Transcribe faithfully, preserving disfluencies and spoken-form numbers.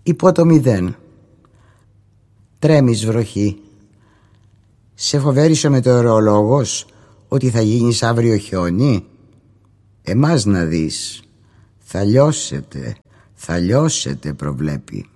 Υπό το μηδέν. Τρέμεις βροχή. Σε φοβέρισε ο μετεωρολόγος ότι θα γίνεις αύριο χιόνι? Εμάς να δεις. Θα λιώσετε, θα λιώσετε προβλέπει.